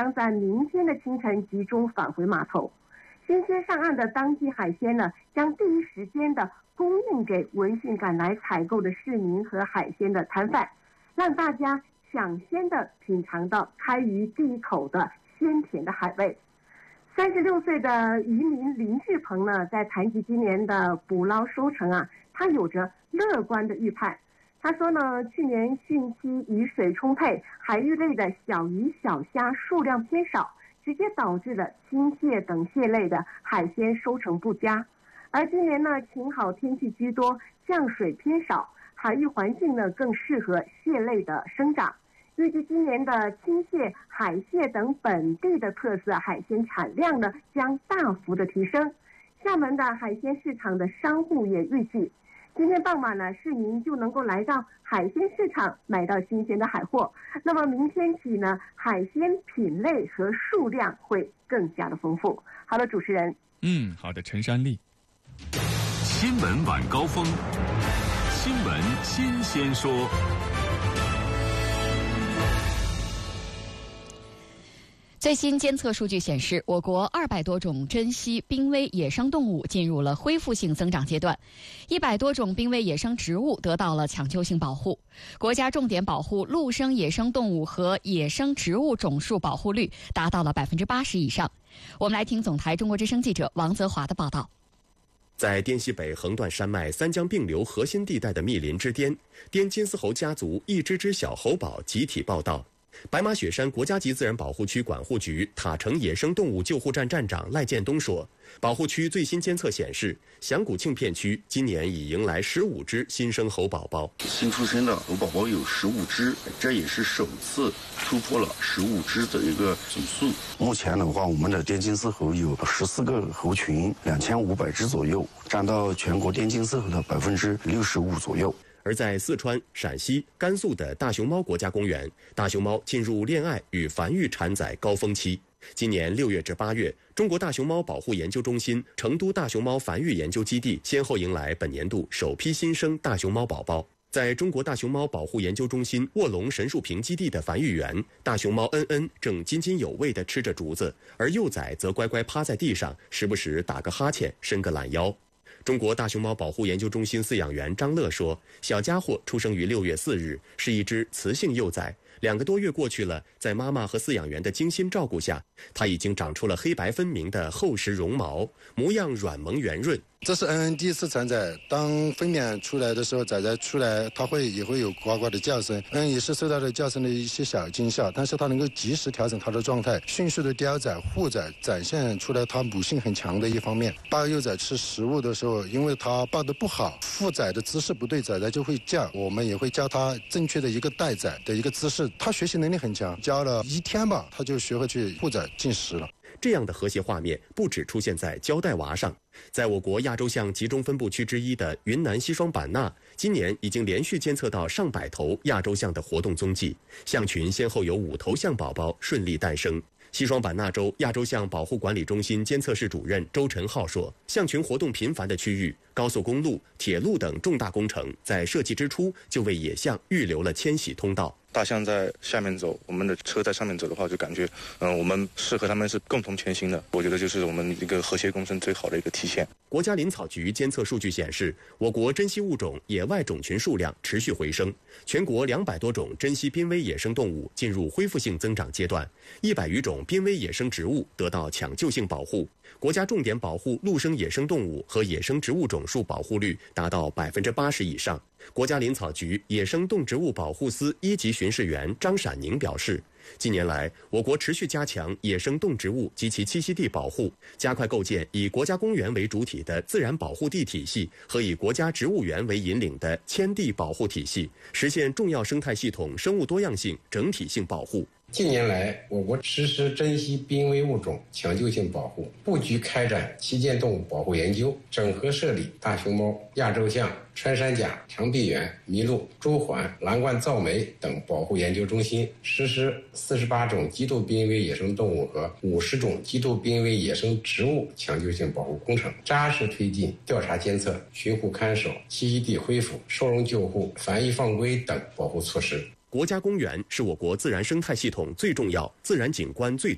将在明天的清晨集中返回码头。新鲜上岸的当季海鲜呢，将第一时间的供应给闻讯赶来采购的市民和海鲜的摊贩，让大家抢先的品尝到开于第一口的鲜甜的海味。36岁的渔民林志鹏呢，在谈及今年的捕捞收成啊，他有着乐观的预判。他说呢，去年汛期雨水充沛，海域类的小鱼小虾数量偏少，直接导致了青蟹等蟹类的海鲜收成不佳。而今年呢，晴好天气居多，降水偏少，海域环境呢更适合蟹类的生长。预计今年的青蟹、海蟹等本地的特色海鲜产量呢将大幅的提升。厦门的海鲜市场的商户也预计，今天傍晚呢，市民就能够来到海鲜市场买到新鲜的海货。那么明天起呢，海鲜品类和数量会更加的丰富。好的，主持人。 好的，陈珊丽。 新闻晚高峰，新闻新鲜说。 最新监测数据显示，我国200多种珍稀濒危野生动物进入了恢复性增长阶段，100多种濒危野生植物得到了抢救性保护。国家重点保护陆生野生动物和野生植物种数保护率达到了80%以上。我们来听总台中国之声记者王泽华的报道。 在滇西北横断山脉三江并流核心地带的密林之巅，滇金丝猴家族一只只小猴宝集体报道。白马雪山国家级自然保护区管护局塔城野生动物救护站站长赖建东说，保护区最新监测显示，响谷庆片区今年已迎来15只新生猴宝宝。 新出生的猴宝宝有15只，这也是首次突破了15只的一个总数。目前的话，我们的滇金丝猴有14个猴群，2500只左右，占到全国滇金丝猴的65%左右。 而在四川、陕西、甘肃的大熊猫国家公园，大熊猫进入恋爱与繁育产崽高峰期。今年6月至8月，中国大熊猫保护研究中心、成都大熊猫繁育研究基地先后迎来本年度首批新生大熊猫宝宝。在中国大熊猫保护研究中心卧龙神树坪基地的繁育园，大熊猫恩恩正津津有味地吃着竹子，而幼崽则乖乖趴在地上，时不时打个哈欠，伸个懒腰。中国大熊猫保护研究中心饲养员张乐说，小家伙出生于6月4日，是一只雌性幼崽，2个多月过去了，在妈妈和饲养员的精心照顾下，它已经长出了黑白分明的厚实绒毛，模样软萌圆润。 这是恩恩第一次产崽，当分娩出来的时候，崽崽出来，它也会有呱呱的叫声。也是受到了叫声的一些小惊吓，但是它能够及时调整它的状态，迅速的叼崽护崽，展现出来它母性很强的一方面。抱幼崽吃食物的时候，因为它抱得不好，护崽的姿势不对，崽崽就会叫。我们也会教它正确的一个带崽的一个姿势，它学习能力很强，教了1天吧，它就学会去护崽进食了。 这样的和谐画面不只出现在胶带娃上，在我国亚洲象集中分布区之一的云南西双版纳，今年已经连续监测到上百头亚洲象的活动踪迹，象群先后有5头象宝宝顺利诞生。西双版纳州亚洲象保护管理中心监测室主任周晨浩说，象群活动频繁的区域，高速公路、铁路等重大工程在设计之初就为野象预留了迁徙通道。 大象在下面走，我们的车在上面走的话，就感觉我们是和他们是共同前行的。我觉得就是我们一个和谐共生最好的一个体现。 国家林草局监测数据显示，我国珍稀物种野外种群数量持续回升，全国200多种珍稀濒危野生动物进入恢复性增长阶段，100余种濒危野生植物得到抢救性保护。国家重点保护陆生野生动物和野生植物种数保护率达到80%以上。国家林草局野生动植物保护司1级巡视员张闪宁表示，近年来，我国持续加强野生动植物及其栖息地保护，加快构建以国家公园为主体的自然保护地体系和以国家植物园为引领的迁地保护体系，实现重要生态系统生物多样性整体性保护。 近年来，我国实施珍稀濒危物种抢救性保护，布局开展旗舰动物保护研究，整合设立大熊猫、亚洲象、穿山甲、长臂猿、麋鹿、朱鹮、蓝冠噪眉等保护研究中心，实施48种极度濒危野生动物和50种极度濒危野生植物抢救性保护工程，扎实推进调查监测、巡护看守、栖息地恢复、收容救护、繁育放归等保护措施。 国家公园是我国自然生态系统最重要、自然景观最